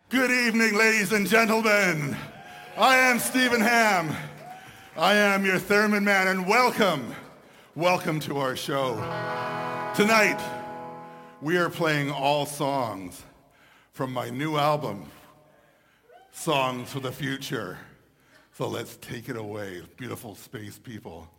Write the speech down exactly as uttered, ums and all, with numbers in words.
Good evening, ladies and gentlemen. I am Stephen Ham. I am your Theremin man, and welcome, welcome to our show. Tonight, we are playing all songs from my new album, Songs for the Future. So let's take it away, beautiful space people.